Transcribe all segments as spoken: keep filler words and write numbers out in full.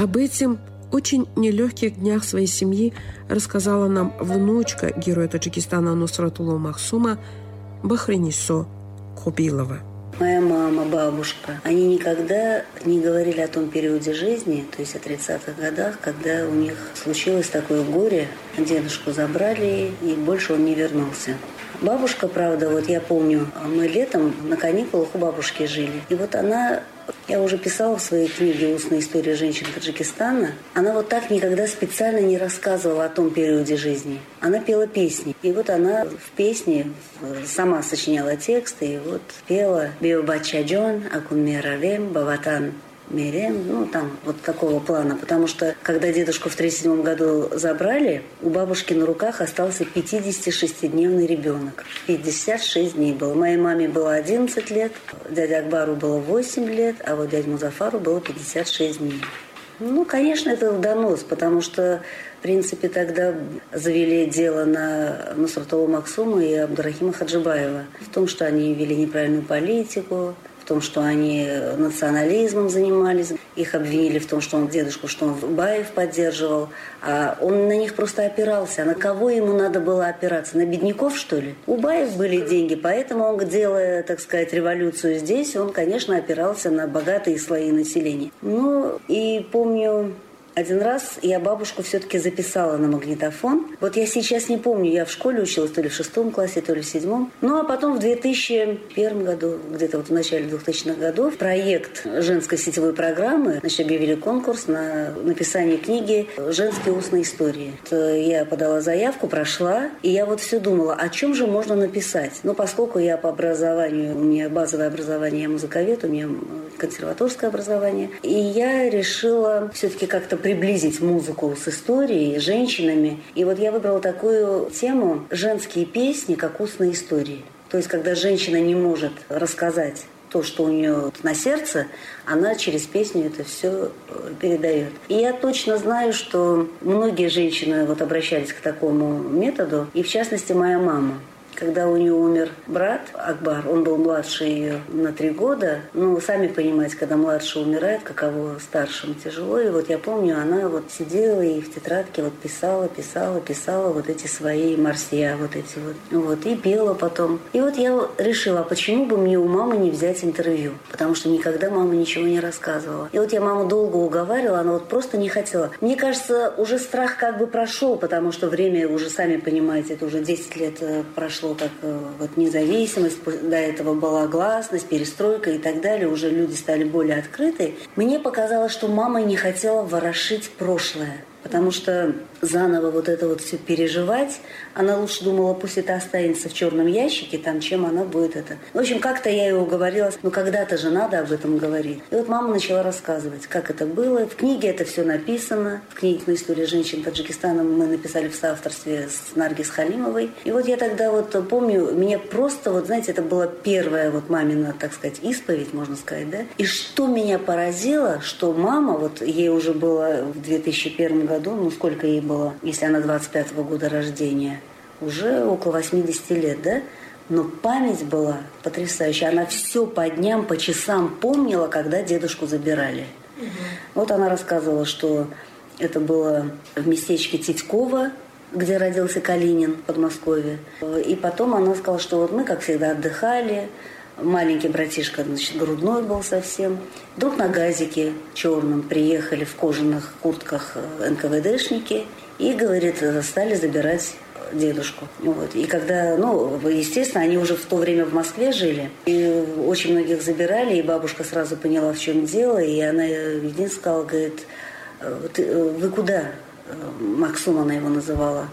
Об этом очень нелегких днях своей семьи рассказала нам внучка героя Таджикистана Нусратулло Махсума Бахринисо Кубилова. Моя мама, бабушка, они никогда не говорили о том периоде жизни, то есть о тридцатых годах, когда у них случилось такое горе. Дедушку забрали, и больше он не вернулся. Бабушка, правда, вот я помню, мы летом на каникулах у бабушки жили. И вот она, я уже писала в своей книге «Устная история женщин Таджикистана», она вот так никогда специально не рассказывала о том периоде жизни. Она пела песни. И вот она в песне сама сочиняла тексты, и вот пела «Био бача джон, акун меравем, баватан». Мерем, ну там вот такого плана, потому что когда дедушку в тридцать седьмом году забрали, у бабушки на руках остался пятидесятишестидневный ребенок. пятьдесят шесть дней было. Моей маме было одиннадцать лет, дяде Акбару было восемь лет, а вот дяде Музафару было пятьдесят шесть дней. Ну, конечно, это донос, потому что, в принципе, тогда завели дело на Нусратулло Махсума и Абдурахима Хаджибаева в том, что они вели неправильную политику, в том, что они национализмом занимались. Их обвинили в том, что он дедушку, что он Баев поддерживал. А он на них просто опирался. А на кого ему надо было опираться? На бедняков, что ли? У Баев были деньги, поэтому он, делая, так сказать, революцию здесь, он, конечно, опирался на богатые слои населения. Ну, и помню... Один раз я бабушку все-таки записала на магнитофон. Вот я сейчас не помню, я в школе училась, то ли в шестом классе, то ли в седьмом. Ну, а потом в две тысячи первом году, где-то вот в начале двухтысячных годов, проект женской сетевой программы, значит, объявили конкурс на написание книги «Женские устные истории». Я подала заявку, прошла, и я вот все думала, о чем же можно написать. Ну, поскольку я по образованию, у меня базовое образование, я музыковед, у меня консерваторское образование, и я решила все-таки как-то приблизить музыку с историей, с женщинами. И вот я выбрала такую тему «Женские песни как устные истории». То есть, когда женщина не может рассказать то, что у нее на сердце, она через песню это все передает. И я точно знаю, что многие женщины вот обращались к такому методу, и в частности моя мама. Когда у нее умер брат Акбар, он был младше ее на три года. Ну, сами понимаете, когда младший умирает, каково старшему тяжело. И вот я помню, она вот сидела и в тетрадке вот писала, писала, писала вот эти свои марсия, вот эти вот. Вот, и пела потом. И вот я решила, а почему бы мне у мамы не взять интервью? Потому что никогда мама ничего не рассказывала. И вот я маму долго уговаривала, она вот просто не хотела. Мне кажется, уже страх как бы прошел, потому что время уже, сами понимаете, это уже десять лет прошло, как вот независимость, до этого была гласность, перестройка и так далее, уже люди стали более открыты. Мне показалось, что мама не хотела ворошить прошлое, потому что заново вот это вот все переживать, она лучше думала, пусть это останется в черном ящике, там, чем она будет это. В общем, как-то я ее уговорила, ну когда-то же надо об этом говорить. И вот мама начала рассказывать, как это было. В книге это все написано. В книге «Устная история женщин Таджикистана» мы написали в соавторстве с Наргиз Халимовой. И вот я тогда вот помню, меня просто, вот знаете, это была первая вот мамина, так сказать, исповедь, можно сказать, да. И что меня поразило, что мама, вот ей уже было в две тысячи первом году, ну сколько ей было, если она двадцать пятого года рождения, уже около восьмидесяти лет, да? Но память была потрясающая. Она все по дням, по часам помнила, когда дедушку забирали. Угу. Вот она рассказывала, что это было в местечке Титьково, где родился Калинин в Подмосковье. И потом она сказала, что вот мы, как всегда, отдыхали. Маленький братишка, значит, грудной был совсем. Вдруг на газике черном приехали в кожаных куртках эн ка вэ дэшники и, говорит, стали забирать дедушку. Вот. И когда, ну, естественно, они уже в то время в Москве жили, и очень многих забирали, и бабушка сразу поняла, в чем дело, и она единственное сказала, говорит, вы куда? Максум она его называла.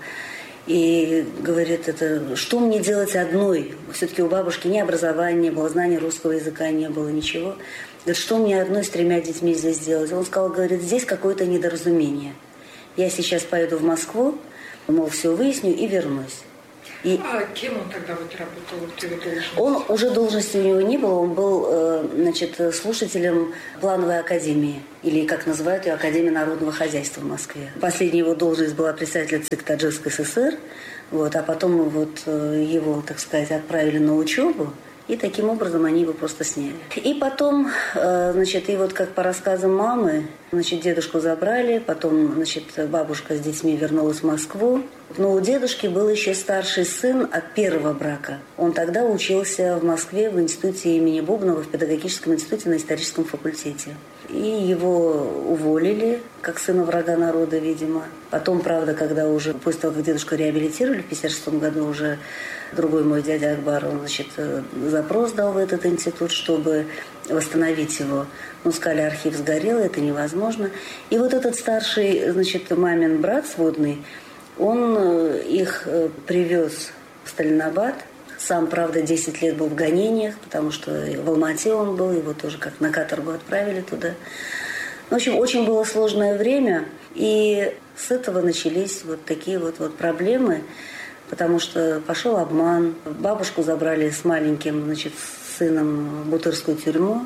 И говорит, это, что мне делать одной? Все-таки у бабушки ни образования не было, знания русского языка не было, ничего. Говорит, что мне одной с тремя детьми здесь делать? Он сказал, говорит, здесь какое-то недоразумение. Я сейчас поеду в Москву, мол, все выясню и вернусь. И а кем он тогда вот работал? Вот его должность? Он уже должности у него не было, он был, значит, слушателем плановой академии, или, как называют ее, Академия народного хозяйства в Москве. Последняя его должность была председателя ЦИК Таджикской эс эс эс эр, вот, а потом вот его, так сказать, отправили на учебу, И таким образом они его просто сняли. И потом, значит, и вот как по рассказам мамы, значит, дедушку забрали, потом, значит, бабушка с детьми вернулась в Москву. Но у дедушки был еще старший сын от первого брака. Он тогда учился в Москве в институте имени Бубнова, в педагогическом институте на историческом факультете. И его уволили, как сына врага народа, видимо. Потом, правда, когда уже, после того, как дедушку реабилитировали в пятьдесят шестом году, уже другой мой дядя Акбар, он, значит, запрос дал в этот институт, чтобы восстановить его. Ну, сказали, архив сгорел, это невозможно. И вот этот старший, значит, мамин брат сводный, он их привез в Сталинабад. Сам, правда, десять лет был в гонениях, потому что в Алмате он был, его тоже как на каторгу отправили туда. В общем, очень было сложное время, и с этого начались вот такие вот, вот проблемы, потому что пошел обман. Бабушку забрали с маленьким, значит, сыном в Бутырскую тюрьму.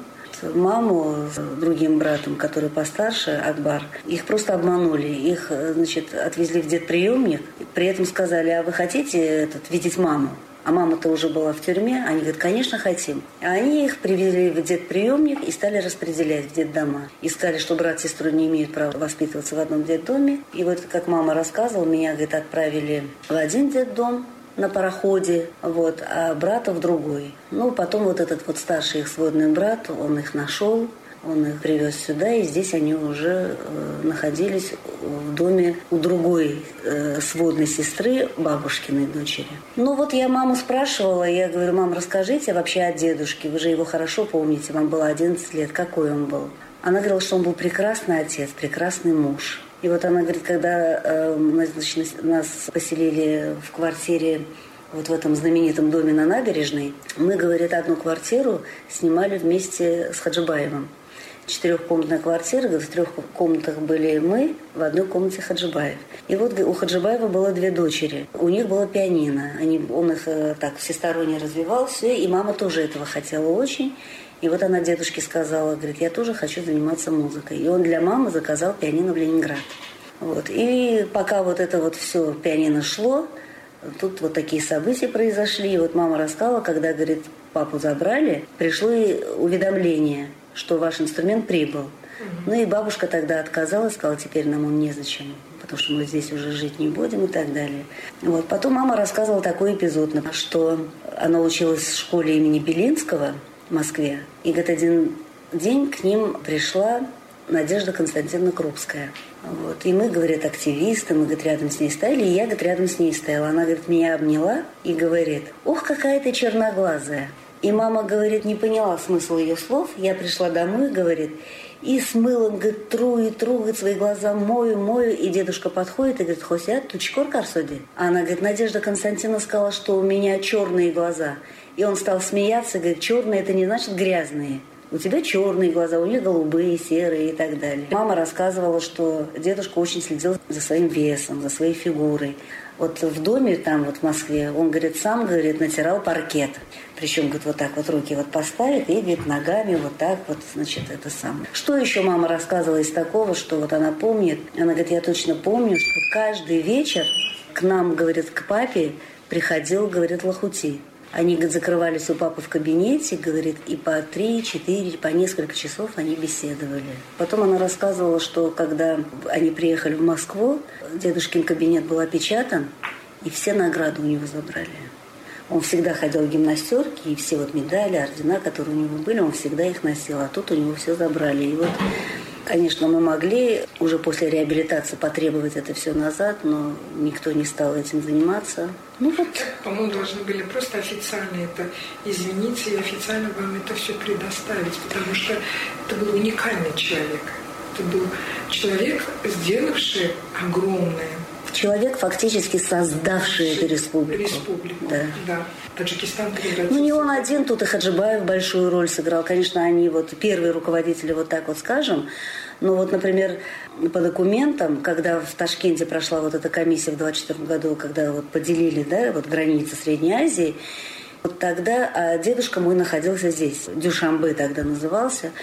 Маму с другим братом, который постарше, Акбар, их просто обманули. Их, значит, отвезли в детприемник. При этом сказали, а вы хотите этот, видеть маму? А мама-то уже была в тюрьме. Они говорят, конечно, хотим. А они их привезли в детприемник и стали распределять в детдома. И сказали, что брат и сестру не имеют права воспитываться в одном детдоме. И вот, как мама рассказывала, меня, говорит, отправили в один детдом на пароходе, вот, а брата в другой. Ну, потом вот этот вот старший их сводный брат, он их нашел, он их привез сюда, и здесь они уже э, находились в доме у другой э, сводной сестры, бабушкиной дочери. Ну, вот я маму спрашивала, я говорю, мам, расскажите вообще о дедушке, вы же его хорошо помните, вам было одиннадцать лет, какой он был? Она говорила, что он был прекрасный отец, прекрасный муж. И вот она говорит, когда э, значит, нас поселили в квартире, вот в этом знаменитом доме на набережной, мы, говорит, одну квартиру снимали вместе с Хаджибаевым. Четырехкомнатная квартира, в трех комнатах были мы, в одной комнате Хаджибаев. И вот у Хаджибаева было две дочери. У них было пианино. Они, он их так всесторонне развивал, все, и мама тоже этого хотела очень. И вот она дедушке сказала, говорит, я тоже хочу заниматься музыкой. И он для мамы заказал пианино в Ленинград. Вот. И пока вот это вот все пианино шло, тут вот такие события произошли. И вот мама рассказала, когда, говорит, папу забрали, пришло уведомление, что ваш инструмент прибыл. Mm-hmm. Ну и бабушка тогда отказалась, сказала, теперь нам он незачем, потому что мы здесь уже жить не будем и так далее. Вот. Потом мама рассказывала такой эпизод, что она училась в школе имени Белинского в Москве. И, говорит, один день к ним пришла Надежда Константиновна Крупская. Вот. И мы, говорит, активисты, мы, говорит, рядом с ней стояли, и я, говорит, рядом с ней стояла. Она, говорит, меня обняла и говорит, ох, какая ты черноглазая. И мама, говорит, не поняла смысл ее слов. Я пришла домой, говорит, и с мылом, говорит, тру и тру, говорит, свои глаза мою, мою. И дедушка подходит и говорит, Хосят, тучкор карсоди. А она, говорит, Надежда Константиновна сказала, что у меня черные глаза. И он стал смеяться, говорит, черные это не значит грязные. У тебя черные глаза, у них голубые, серые и так далее. Мама рассказывала, что дедушка очень следил за своим весом, за своей фигурой. Вот в доме там вот в Москве он, говорит, сам, говорит, натирал паркет. Причем, говорит, вот так вот руки вот поставит и, говорит, ногами вот так вот, значит, это самое. Что еще мама рассказывала из такого, что вот она помнит? Она говорит, я точно помню, что каждый вечер к нам, говорит, к папе приходил, говорит, Лохути. Они, говорит, закрывались у папы в кабинете, говорит, и по три, четыре, по несколько часов они беседовали. Потом она рассказывала, что когда они приехали в Москву, дедушкин кабинет был опечатан, и все награды у него забрали. Он всегда ходил в гимнастерке, и все вот медали, ордена, которые у него были, он всегда их носил, а тут у него все забрали. И вот, конечно, мы могли уже после реабилитации потребовать это все назад, но никто не стал этим заниматься. Ну вот. По-моему, должны были просто официально это извиниться и официально вам это все предоставить, потому что это был уникальный человек. Это был человек, сделавший огромное. Человек, фактически создавший эту республику. Республику, да. да. Таджикистан превратился. Ну, не он один, тут и Хаджибаев большую роль сыграл. Конечно, они вот первые руководители, вот так вот скажем. Но вот, например, по документам, когда в Ташкенте прошла вот эта комиссия в двадцать четвёртом году, когда вот поделили, да, вот границы Средней Азии, вот тогда а дедушка мой находился здесь. Дюшанбе тогда назывался.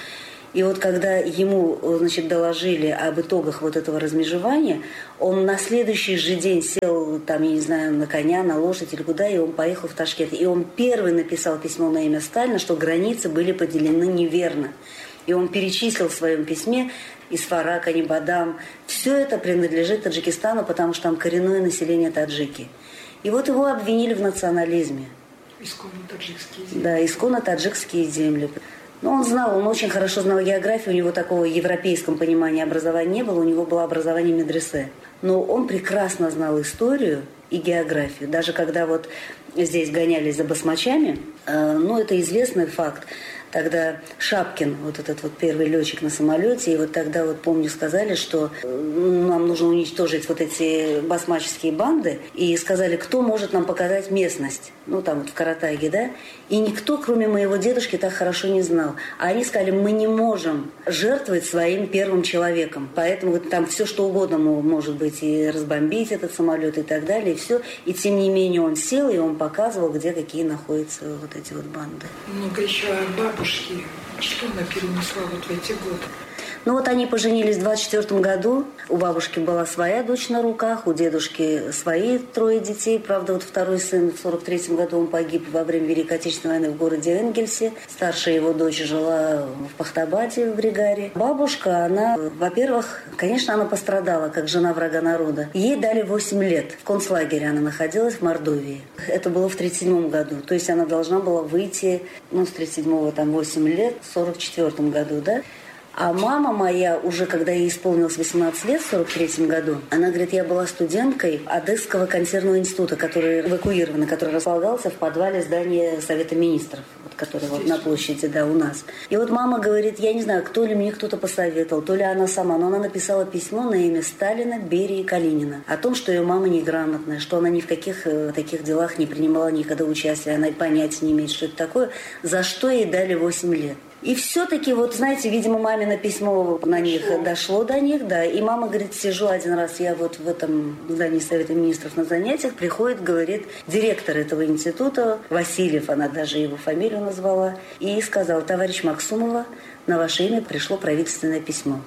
И вот когда ему, значит, доложили об итогах вот этого размежевания, он на следующий же день сел, там, я не знаю, на коня, на лошадь или куда, и он поехал в Ташкент. И он первый написал письмо на имя Сталина, что границы были поделены неверно. И он перечислил в своем письме Исфарак, Анибадам. Все это принадлежит Таджикистану, потому что там коренное население таджики. И вот его обвинили в национализме. Исконно таджикские земли. Да, исконно таджикские земли. Но он знал, он очень хорошо знал географию, у него такого европейского понимания образования не было, у него было образование медресе. Но он прекрасно знал историю и географию. Даже когда вот здесь гонялись за басмачами, э, ну, это известный факт. Тогда Шапкин, вот этот вот первый летчик на самолете, и вот тогда вот, помню, сказали, что нам нужно уничтожить вот эти басмаческие банды, и сказали, кто может нам показать местность, ну там вот в Каратайге, да, и никто, кроме моего дедушки, так хорошо не знал. А они сказали, мы не можем жертвовать своим первым человеком, поэтому вот там все что угодно может быть, и разбомбить этот самолет и так далее, и все, и тем не менее он сел, и он показывал, где какие находятся вот эти вот банды. Много еще баб. Что она перенесла вот в эти годы? Ну вот они поженились в двадцать четвёртом году. У бабушки была своя дочь на руках, у дедушки свои трое детей. Правда, вот второй сын в сорок третьем году он погиб во время Великой Отечественной войны в городе Энгельсе. Старшая его дочь жила в Пахтабаде, в Бригаре. Бабушка, она, во-первых, конечно, она пострадала, как жена врага народа. Ей дали восемь лет. В концлагере она находилась в Мордовии. Это было в тридцать седьмом году. То есть она должна была выйти, ну, с тридцать седьмого там восемь лет, в сорок четвёртом году, да. А мама моя, уже когда ей исполнилось восемнадцать лет, в сорок третьем году, она говорит, я была студенткой Одесского консервного института, который эвакуирован, который располагался в подвале здания Совета министров, вот, который вот на площади, да, у нас. И вот мама говорит, я не знаю, кто ли мне кто-то посоветовал, то ли она сама, но она написала письмо на имя Сталина, Берии и Калинина о том, что ее мама неграмотная, что она ни в каких э, таких делах не принимала никогда участия, она и понятия не имеет, что это такое, за что ей дали восемь лет. И все-таки, вот, знаете, видимо, мамино письмо на них дошло. дошло до них, да. И мама говорит, сижу один раз, я вот в этом здании Совета министров на занятиях, приходит, говорит, директор этого института, Васильев, она даже его фамилию назвала, и сказал, товарищ Максумова, на ваше имя пришло правительственное письмо.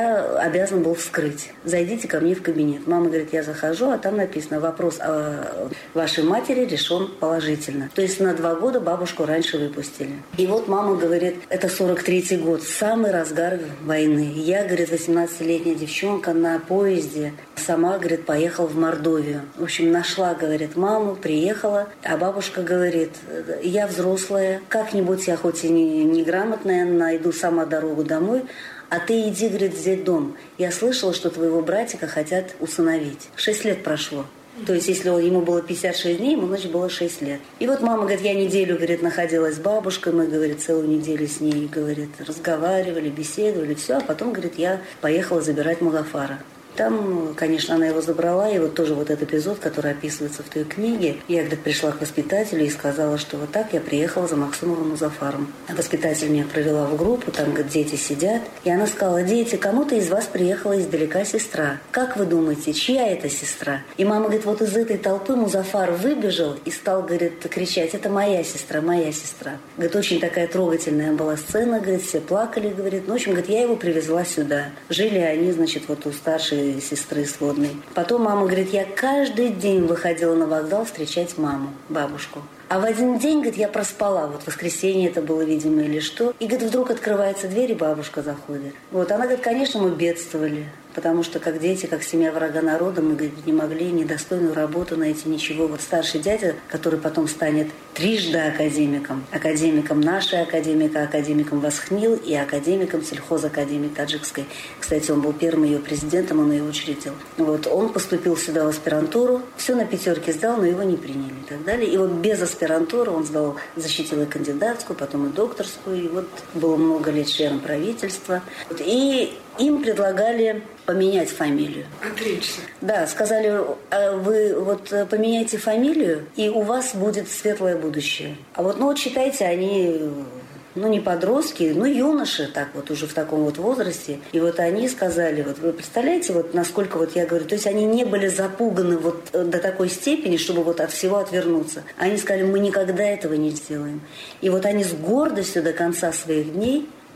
Я обязан был вскрыть. Зайдите ко мне в кабинет. Мама говорит, я захожу, а там написано, вопрос о вашей матери решен положительно. То есть на два года бабушку раньше выпустили. И вот мама говорит, это сорок третий год, самый разгар войны. Я, говорит, восемнадцатилетняя девчонка на поезде, сама, говорит, поехала в Мордовию. В общем, нашла, говорит, маму, приехала, а бабушка говорит, я взрослая, как-нибудь я хоть и не, неграмотная, найду сама дорогу домой, а ты иди, говорит, в детдом. Я слышала, что твоего братика хотят усыновить. Шесть лет прошло. То есть, если ему было пятьдесят шесть дней, ему, значит, было шесть лет. И вот мама говорит, я неделю, говорит, находилась с бабушкой, мы, говорит, целую неделю с ней, говорит, разговаривали, беседовали, все, а потом, говорит, я поехала забирать Мугафара. Там, конечно, она его забрала, и вот тоже вот этот эпизод, который описывается в той книге. Я, говорит, пришла к воспитателю и сказала, что вот так я приехала за Максумовым Музафаром. А воспитатель меня провела в группу, там, говорит, дети сидят. И она сказала, дети, кому-то из вас приехала издалека сестра. Как вы думаете, чья это сестра? И мама говорит, вот из этой толпы Музафар выбежал и стал, говорит, кричать, это моя сестра, моя сестра. Говорит, очень такая трогательная была сцена, говорит, все плакали, говорит. Ну, в общем, говорит, я его привезла сюда. Жили они, значит, вот у старшей сестры сводной. Потом мама говорит, я каждый день выходила на вокзал встречать маму, бабушку. А в один день, говорит, я проспала. Вот воскресенье это было, видимо, или что. И, говорит, вдруг открывается дверь, и бабушка заходит. Вот, она говорит, конечно, мы бедствовали. Потому что как дети, как семья врага народа, мы, говорит, не могли недостойную работу найти, ничего. Вот старший дядя, который потом станет трижды академиком. Академиком нашей академика, академиком Восхнил и академиком сельхозакадемии таджикской. Кстати, он был первым ее президентом, он ее учредил. Вот, он поступил сюда в аспирантуру, все на пятерке сдал, но его не приняли и так далее. И вот без аспирантуры он сдал, защитил и кандидатскую, потом и докторскую. И вот было много лет членом правительства. Вот, и им предлагали поменять фамилию. Отречься. Да, сказали, вы вот поменяйте фамилию, и у вас будет светлое будущее. А вот, ну вот считайте, они, ну не подростки, ну юноши, так вот уже в таком вот возрасте. И вот они сказали, вот вы представляете, вот насколько вот я говорю, то есть они не были запуганы вот до такой степени, чтобы вот от всего отвернуться. Они сказали, мы никогда этого не сделаем. И вот они с гордостью до конца своих дней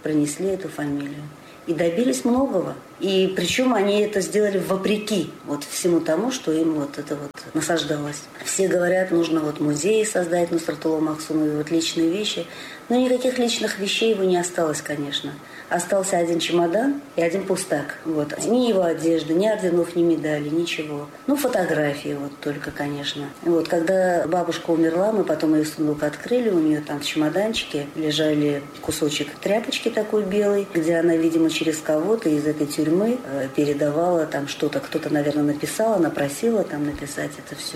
принесли эту фамилию. И добились многого. И причем они это сделали вопреки вот всему тому, что им вот это вот насаждалось. Все говорят, нужно вот музей создать Нусратулло Махсумовой, вот личные вещи. Но никаких личных вещей его не осталось, конечно. Остался один чемодан и один пустак. Вот. Ни его одежды, ни орденов, ни медалей, ничего. Ну, фотографии вот только, конечно. Вот. Когда бабушка умерла, мы потом ее сундук открыли, у нее там в чемоданчике лежали кусочек тряпочки такой белый, где она, видимо, через кого-то из этой тюрьмы э, передавала там что-то. Кто-то, наверное, написал, она просила там написать это все.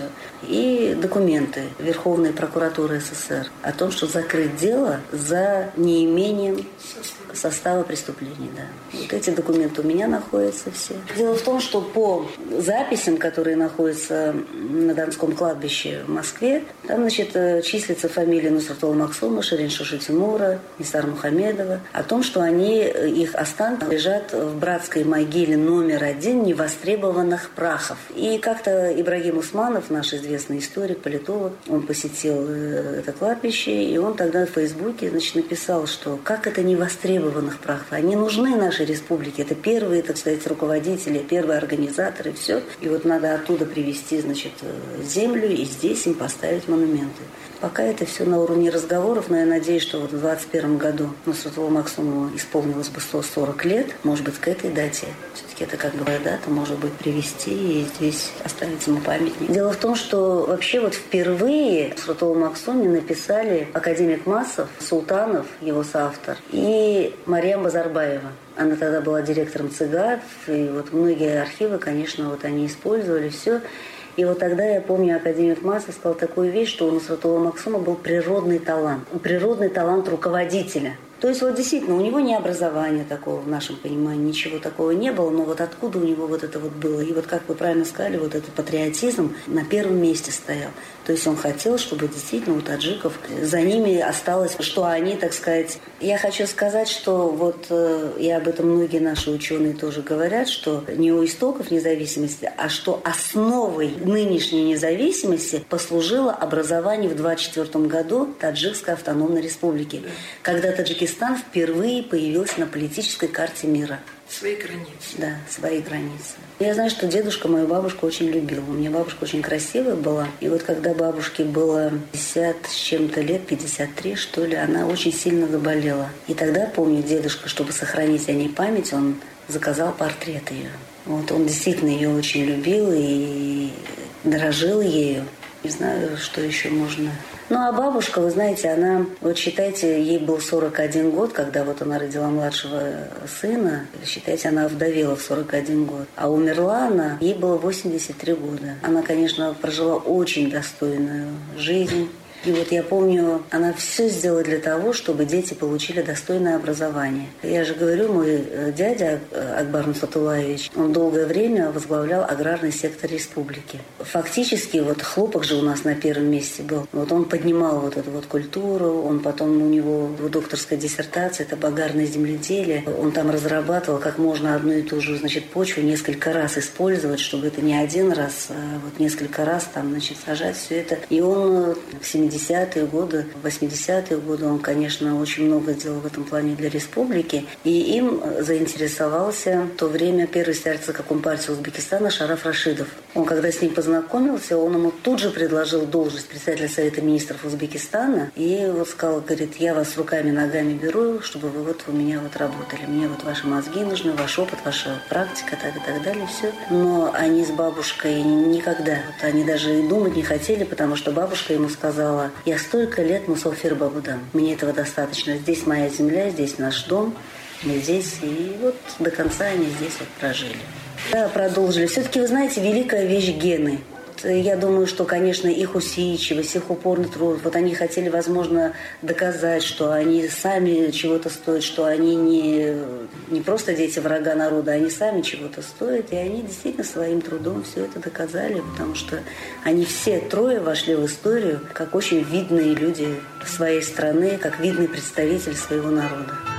И документы Верховной прокуратуры СССР о том, что закрыть дело за неимением состава преступлений, да. Вот эти документы у меня находятся все. Дело в том, что по записям, которые находятся на Донском кладбище в Москве, там, значит, числится фамилия Нусратулло Махсума, Ширин-Шуши Тимура, Нисар Мухамедова, о том, что они, их останки лежат в братской могиле номер один невостребованных прахов. И как-то Ибрагим Усманов, наш известный историк, политолог, он посетил это кладбище, и он тогда в Фейсбуке, значит, написал, что как это невостребованных прахов, они нужны нашей республике, это первые, так сказать, руководители, первые организаторы, все. И вот надо оттуда привезти, значит, землю и здесь им поставить монументы. Пока это все на уровне разговоров, но я надеюсь, что вот в двадцать первом году Нусратулло Махсумову исполнилось бы сто сорок лет, может быть, к этой дате. Все-таки это как бы дата, может быть, привезти и здесь оставить ему памятник. Дело в том, что вообще вот впервые Нусратулло Махсуме написали академик Массов, Султанов, его соавтор, и Мариам Базарбаева. Она тогда была директором ЦИГА, и вот многие архивы, конечно, вот они использовали все. И вот тогда, я помню, академик Массов сказал такую вещь, что у Нусратулло Махсума был природный талант. Природный талант руководителя. То есть вот действительно, у него не образования такого, в нашем понимании, ничего такого не было, но вот откуда у него вот это вот было. И вот, как вы правильно сказали, вот этот патриотизм на первом месте стоял. То есть он хотел, чтобы действительно у таджиков за ними осталось, что они, так сказать... Я хочу сказать, что вот, и об этом многие наши ученые тоже говорят, что не у истоков независимости, а что основой нынешней независимости послужило образование в двадцать четвёртом году Таджикской автономной республики, когда Таджикистан впервые появился на политической карте мира. Свои границы. Да, свои границы. Я знаю, что дедушка мою бабушку очень любил. У меня бабушка очень красивая была. И вот когда бабушке было пятьдесят с чем-то лет, пятьдесят три, что ли, она очень сильно заболела. И тогда, помню, дедушка, чтобы сохранить о ней память, он заказал портрет ее. Вот он действительно ее очень любил и дорожил ею. Не знаю, что еще можно... Ну, а бабушка, вы знаете, она, вот считайте, ей был сорок один год, когда вот она родила младшего сына. Считайте, она овдовела в сорок один год. А умерла она, ей было восемьдесят три года. Она, конечно, прожила очень достойную жизнь. И вот я помню, она все сделала для того, чтобы дети получили достойное образование. Я же говорю, мой дядя Акбар Нусратуллаевич, он долгое время возглавлял аграрный сектор республики. Фактически, вот хлопок же у нас на первом месте был. Вот он поднимал вот эту вот культуру, он потом, у него докторская диссертация, это аграрное земледелие. Он там разрабатывал, как можно одну и ту же, значит, почву несколько раз использовать, чтобы это не один раз, а вот несколько раз там, значит, сажать все это. И он в семидесятые годы, в восьмидесятые годы он, конечно, очень много сделал в этом плане для республики. И им заинтересовался в то время первый секретарь ЦК Компартии Узбекистана Шараф Рашидов. Он, когда с ним познакомился, он ему тут же предложил должность председателя Совета министров Узбекистана. И вот сказал, говорит, я вас руками, ногами беру, чтобы вы вот у меня вот работали. Мне вот ваши мозги нужны, ваш опыт, ваша практика, так и так далее, все. Но они с бабушкой никогда, вот они даже и думать не хотели, потому что бабушка ему сказала, я столько лет мусафир бабудам, мне этого достаточно. Здесь моя земля, здесь наш дом, мы здесь. И вот до конца они здесь вот прожили. Да, продолжили. Все-таки, вы знаете, великая вещь гены. Я думаю, что, конечно, их усидчивость, их упорный труд, вот они хотели, возможно, доказать, что они сами чего-то стоят, что они не, не просто дети врага народа, они сами чего-то стоят, и они действительно своим трудом все это доказали, потому что они все трое вошли в историю как очень видные люди своей страны, как видный представитель своего народа.